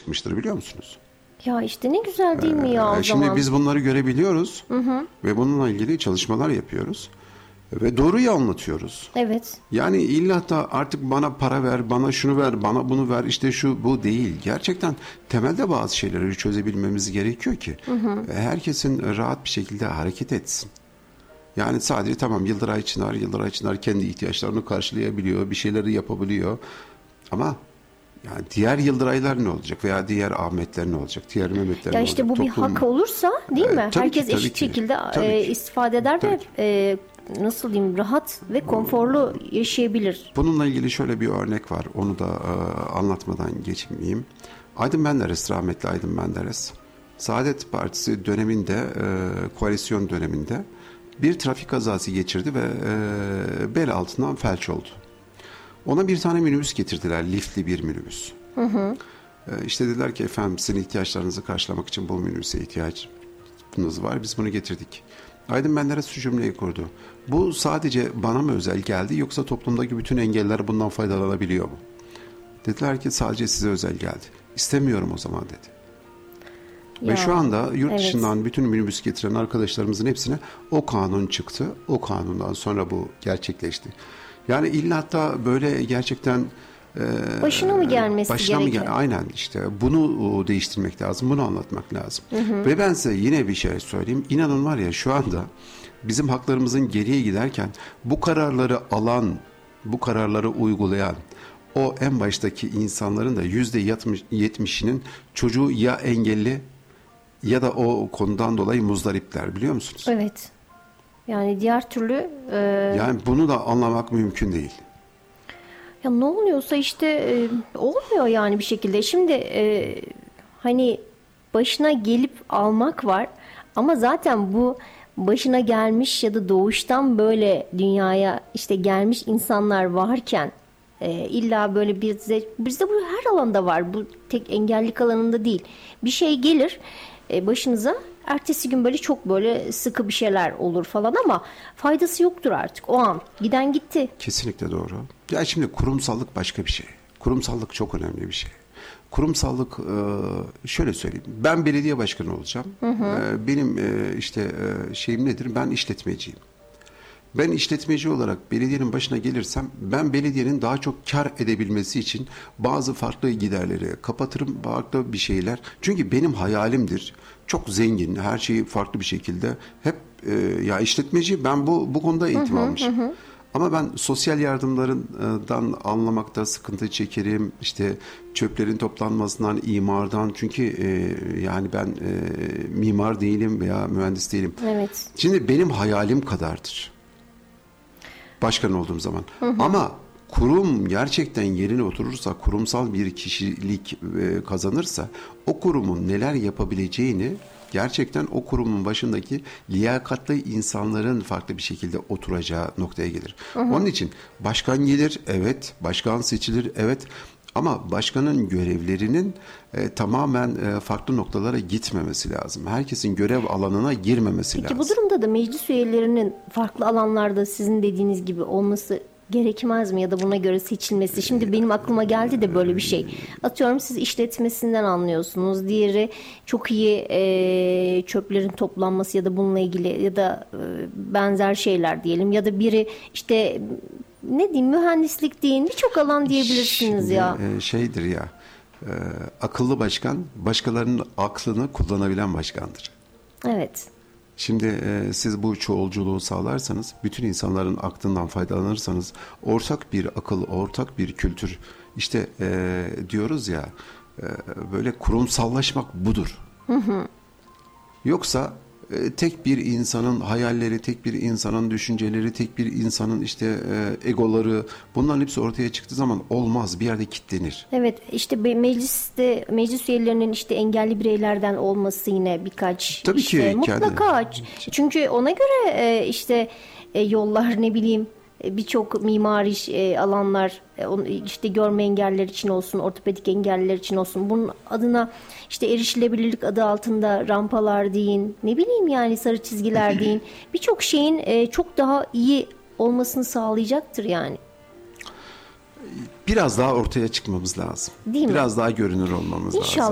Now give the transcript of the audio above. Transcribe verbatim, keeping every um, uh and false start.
çıkmıştır biliyor musunuz? Ya işte ne güzel değil mi ya o Ee, Şimdi zaman? biz bunları görebiliyoruz hı hı. ve bununla ilgili çalışmalar yapıyoruz ve doğruyu anlatıyoruz. Evet. Yani illa da artık bana para ver, bana şunu ver, bana bunu ver, işte şu bu değil. Gerçekten temelde bazı şeyleri çözebilmemiz gerekiyor ki hı hı. herkesin rahat bir şekilde hareket etsin. Yani sadece tamam Yıldıray Çınar, Yıldıray Çınar kendi ihtiyaçlarını karşılayabiliyor, bir şeyleri yapabiliyor. Ama yani diğer Yıldıraylar ne olacak veya diğer Ahmetler ne olacak, diğer Mehmetler Ya ne işte olacak? bu bir Toplum... hak olursa değil mi? Ee, tabii Herkes ki, tabii eşit ki. şekilde Tabii e, ki. istifade eder Tabii ve ki. e, nasıl diyeyim rahat ve konforlu yaşayabilir. Bununla ilgili şöyle bir örnek var. Onu da e, anlatmadan geçmeyeyim. Aydın Menderes, rahmetli Aydın Menderes. Saadet Partisi döneminde, e, koalisyon döneminde bir trafik kazası geçirdi ve e, bel altından felç oldu. Ona bir tane minibüs getirdiler, liftli bir minibüs. Hı hı. E, işte dediler ki efendim sizin ihtiyaçlarınızı karşılamak için bu minibüse ihtiyacınız var. Biz bunu getirdik. Aydın Menderes şu cümleyi kurdu. Bu sadece bana mı özel geldi yoksa toplumdaki bütün engeller bundan faydalanabiliyor mu? Dediler ki sadece size özel geldi. İstemiyorum o zaman dedi. Ya, Ve şu anda yurt evet. dışından bütün minibüs getiren arkadaşlarımızın hepsine o kanun çıktı. O kanundan sonra bu gerçekleşti. Yani illa hatta böyle gerçekten Başına mı gelmesi başına mı gerekiyor? gel- Aynen işte bunu değiştirmek lazım, bunu anlatmak lazım. Hı hı. Ve ben size yine bir şey söyleyeyim. İnanın var ya şu anda bizim haklarımızın geriye giderken bu kararları alan, bu kararları uygulayan o en baştaki insanların da yüzde yetmişinin çocuğu ya engelli ya da o konudan dolayı muzdaripler biliyor musunuz? Evet. Yani diğer türlü e, Yani bunu da anlamak mümkün değil. ya ne oluyorsa işte e, olmuyor yani bir şekilde. Şimdi e, hani başına gelip almak var ama zaten bu başına gelmiş ya da doğuştan böyle dünyaya işte gelmiş insanlar varken e, illa böyle bizde bizde bu her alanda var. Bu tek engellilik alanında değil. Bir şey gelir e, başınıza. Ertesi gün böyle çok böyle sıkı bir şeyler olur falan ama faydası yoktur artık o an. Giden gitti. Kesinlikle doğru. Ya şimdi kurumsallık başka bir şey. Kurumsallık çok önemli bir şey. Kurumsallık şöyle söyleyeyim. Ben belediye başkanı olacağım. Hı hı. Benim işte şeyim nedir? Ben işletmeciyim. Ben işletmeci olarak belediyenin başına gelirsem ben belediyenin daha çok kar edebilmesi için bazı farklı giderleri kapatırım, farklı bir şeyler. Çünkü benim hayalimdir. Çok zengin, her şeyi farklı bir şekilde. Hep e, ya işletmeci ben bu bu konuda eğitim hı hı, almışım. Hı. Ama ben sosyal yardımlardan anlamakta sıkıntı çekerim. İşte çöplerin toplanmasından, imardan. Çünkü e, yani ben e, mimar değilim veya mühendis değilim. Evet. Şimdi benim hayalim kadardır. Başkan olduğum zaman. Hı hı. Ama kurum gerçekten yerine oturursa, kurumsal bir kişilik e, kazanırsa o kurumun neler yapabileceğini gerçekten o kurumun başındaki liyakatlı insanların farklı bir şekilde oturacağı noktaya gelir. Hı hı. Onun için başkan gelir, evet, başkan seçilir, evet. Ama başkanın görevlerinin e, tamamen e, farklı noktalara gitmemesi lazım. Herkesin görev alanına girmemesi Peki, lazım. Peki bu durumda da meclis üyelerinin farklı alanlarda sizin dediğiniz gibi olması gerekmez mi ya da buna göre seçilmesi? Şimdi benim aklıma geldi de böyle bir şey. Atıyorum siz işletmesinden anlıyorsunuz. Diğeri çok iyi e, çöplerin toplanması ya da bununla ilgili ya da e, benzer şeyler diyelim. Ya da biri işte ne diyeyim mühendislik deyin birçok alan diyebilirsiniz. Şimdi, ya. E, şeydir ya e, akıllı başkan başkalarının aklını kullanabilen başkandır. Evet. Şimdi e, siz bu çoğulculuğu sağlarsanız, bütün insanların aklından faydalanırsanız, ortak bir akıl, ortak bir kültür, işte e, diyoruz ya, e, böyle kurumsallaşmak budur. Hı hı. Yoksa e, tek bir insanın hayalleri, tek bir insanın düşünceleri, tek bir insanın işte e, egoları, bunların hepsi ortaya çıktığı zaman olmaz, bir yerde kilitlenir. Evet, işte mecliste meclis üyelerinin işte engelli bireylerden olması yine birkaç Tabii işte ki mutlaka kendi... çünkü ona göre e, işte e, yollar ne bileyim birçok mimari alanlar işte görme engelliler için olsun, ortopedik engelliler için olsun. Bunun adına işte erişilebilirlik adı altında rampalar deyin, ne bileyim yani sarı çizgiler deyin. Birçok şeyin çok daha iyi olmasını sağlayacaktır yani. Biraz daha ortaya çıkmamız lazım. Değil mi? Biraz daha görünür olmamız İnşallah. lazım.